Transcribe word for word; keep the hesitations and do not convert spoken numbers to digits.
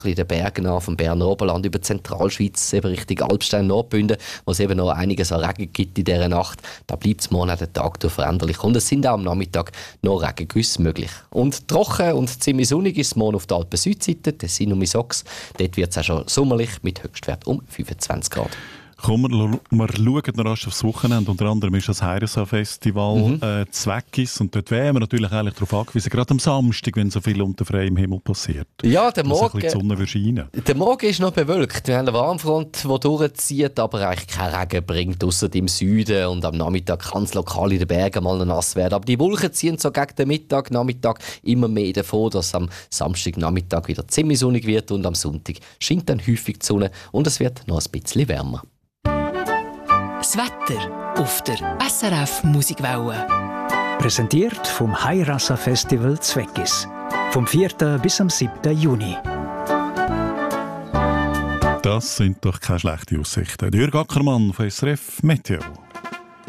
in den Bergen an, vom Berner Oberland über die Zentralschweiz, eben Richtung Alpstein, Nordbünden, wo es eben noch einiges an Regen gibt in dieser Nacht. Da bleibt es morgen den Tag durch veränderlich. Und es sind auch am Nachmittag noch Regengüsse möglich. Und trocken und ziemlich sonnig ist es morgen auf der Alpen-Südseite, Tessin und Misox. Dort wird es auch schon sommerlich mit Höchstwert um fünfundzwanzig Grad. Komm, wir, wir schauen noch rasch aufs Wochenende. Unter anderem ist das Heiresa-Festival Mhm. äh, Zweckis. Und dort wären wir natürlich eigentlich darauf angewiesen, gerade am Samstag, wenn so viel unter freiem Himmel passiert. Ja, der dass Morgen, ein bisschen die Sonne wird scheinen. der Morgen ist noch bewölkt. Wir haben eine Warmfront, die durchzieht, aber eigentlich keinen Regen bringt, ausser im Süden. Und am Nachmittag kann es lokal in den Bergen mal noch nass werden. Aber die Wolken ziehen so gegen den Mittag, Nachmittag immer mehr davon, dass es am Samstagnachmittag wieder ziemlich sonnig wird. Und am Sonntag scheint dann häufig die Sonne und es wird noch ein bisschen wärmer. Das Wetter auf der S R F Musikwelle. Präsentiert vom Heiresa Festival Zweckis. Vom vierten bis am siebten Juni. Das sind doch keine schlechten Aussichten. Jürg Ackermann von S R F Meteo.